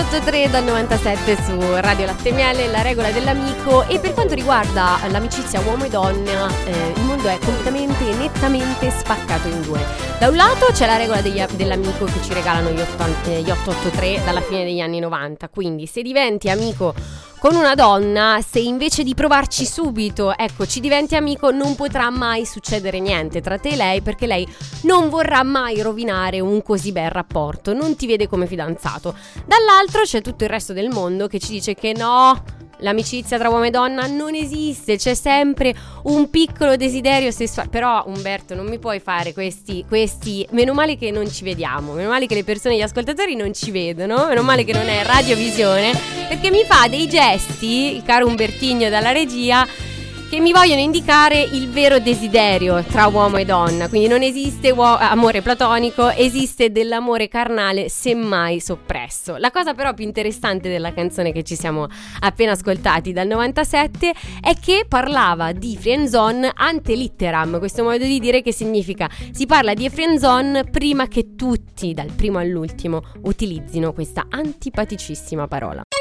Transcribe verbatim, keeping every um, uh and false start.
otto tre dal novantasette su Radio Latte e Miele, la regola dell'amico. E per quanto riguarda l'amicizia uomo e donna, eh, il mondo è completamente e nettamente spaccato in due. Da un lato c'è la regola degli, dell'amico che ci regalano gli, ottanta, gli otto otto tre dalla fine degli anni novanta. Quindi se diventi amico con una donna, se invece di provarci subito, ecco, ci diventi amico, non potrà mai succedere niente tra te e lei, perché lei non vorrà mai rovinare un così bel rapporto, non ti vede come fidanzato. Dall'altro c'è tutto il resto del mondo che ci dice che no, l'amicizia tra uomo e donna non esiste, c'è sempre un piccolo desiderio sessuale. Però Umberto, non mi puoi fare questi, questi meno male che non ci vediamo, meno male che le persone, gli ascoltatori non ci vedono, meno male che non è radiovisione, perché mi fa dei gesti, il caro Umbertigno dalla regia, che mi vogliono indicare il vero desiderio tra uomo e donna. Quindi non esiste uo- amore platonico, esiste dell'amore carnale, semmai soppresso. La cosa però più interessante della canzone che ci siamo appena ascoltati dal novantasette è che parlava di friendzone ante litteram, questo modo di dire che significa si parla di friendzone prima che tutti, dal primo all'ultimo, utilizzino questa antipaticissima parola.